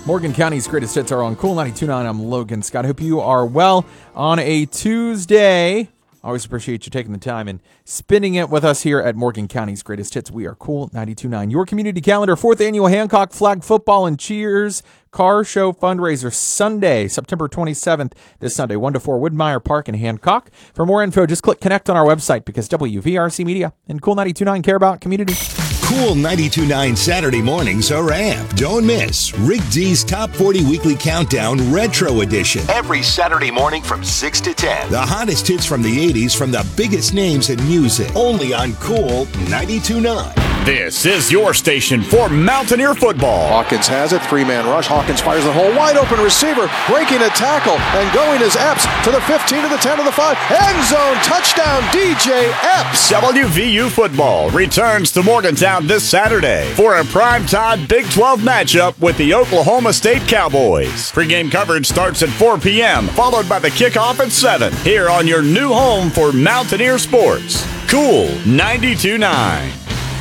Morgan County's greatest hits are on Cool 92.9. I'm Logan Scott. Hope you are well on a Tuesday. Always appreciate you taking the time and spending it with us here at Morgan County's greatest hits. We are Cool 92.9. Your community calendar, 4th annual Hancock Flag Football and Cheers Car Show fundraiser, Sunday, September 27th, this Sunday, 1 to 4 Woodmeyer Park in Hancock. For more info, just click connect on our website because WVRC Media and Cool 92.9 care about community. Cool 92.9 Saturday mornings are amped. Don't miss Rick D's Top 40 Weekly Countdown Retro Edition. Every Saturday morning from 6 to 10. The hottest hits from the 80s from the biggest names in music. Only on Cool 92.9. This is your station for Mountaineer football. Hawkins has it, 3-man rush. Hawkins fires the hole, wide open receiver, breaking a tackle, and going is Epps to the 15, to the 10, to the 5. End zone, touchdown, DJ Epps. WVU football returns to Morgantown this Saturday for a primetime Big 12 matchup with the Oklahoma State Cowboys. Pre-game coverage starts at 4 p.m., followed by the kickoff at 7, here on your new home for Mountaineer sports. Cool 92.9.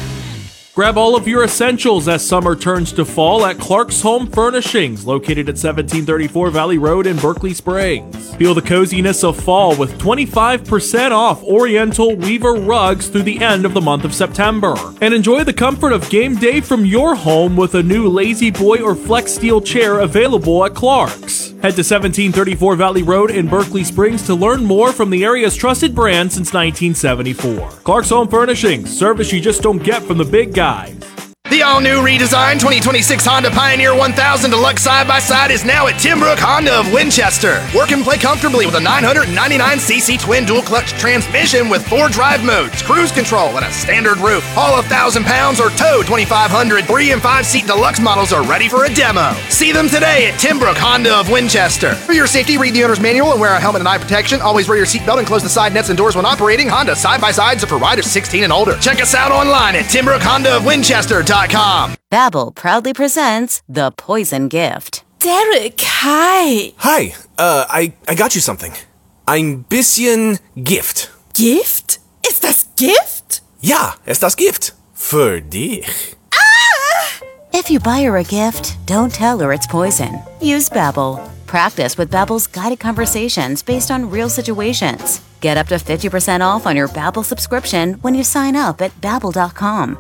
Grab all of your essentials as summer turns to fall at Clark's Home Furnishings, located at 1734 Valley Road in Berkeley Springs. Feel the coziness of fall with 25% off Oriental Weaver rugs through the end of the month of September. And enjoy the comfort of game day from your home with a new Lazy Boy or Flex Steel chair available at Clark's. Head to 1734 Valley Road in Berkeley Springs to learn more from the area's trusted brand since 1974. Clark's Home Furnishings, service you just don't get from the big guys. The all-new redesigned 2026 Honda Pioneer 1000 Deluxe Side-by-Side is now at Tim Brook Honda of Winchester. Work and play comfortably with a 999cc twin dual-clutch transmission with 4 drive modes, cruise control, and a standard roof. Haul 1,000 pounds or tow 2,500. 3- and 5-seat deluxe models are ready for a demo. See them today at Tim Brook Honda of Winchester. For your safety, read the owner's manual and wear a helmet and eye protection. Always wear your seatbelt and close the side nets and doors when operating. Honda Side-by-Sides are for riders 16 and older. Check us out online at TimBrookHondaofWinchester.com. Babbel proudly presents The Poison Gift. Derek, hi. Hi, I got you something. Ein bisschen Gift. Gift? Ist das Gift? Ja, ist das Gift. Für dich. Ah! If you buy her a gift, don't tell her it's poison. Use Babbel. Practice with Babbel's guided conversations based on real situations. Get up to 50% off on your Babbel subscription when you sign up at Babbel.com.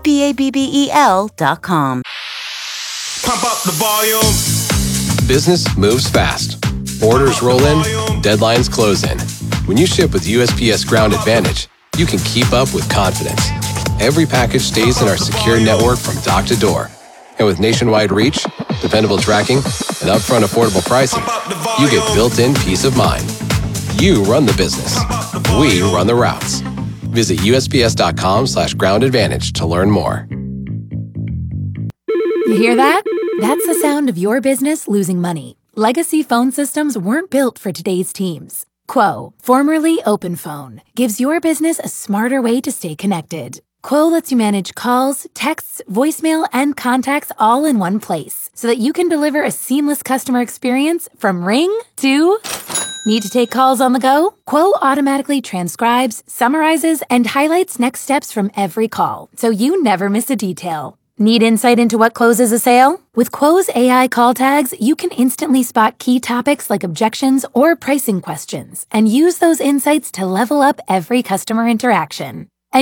Babbel.com. Pump up the volume. Business moves fast. Orders roll in, deadlines close in. When you ship with USPS Ground Advantage, you can keep up with confidence. Every package stays in our secure network from dock to door. And with nationwide reach, dependable tracking, and upfront affordable pricing, you get built-in peace of mind. You run the business. We run the routes. Visit USPS.com/Ground Advantage to learn more. You hear that? That's the sound of your business losing money. Legacy phone systems weren't built for today's teams. Quo, formerly OpenPhone, gives your business a smarter way to stay connected. Quo lets you manage calls, texts, voicemail, and contacts all in one place so that you can deliver a seamless customer experience from ring to... Need to take calls on the go? Quo automatically transcribes, summarizes, and highlights next steps from every call, so you never miss a detail. Need insight into what closes a sale? With Quo's AI call tags, you can instantly spot key topics like objections or pricing questions and use those insights to level up every customer interaction.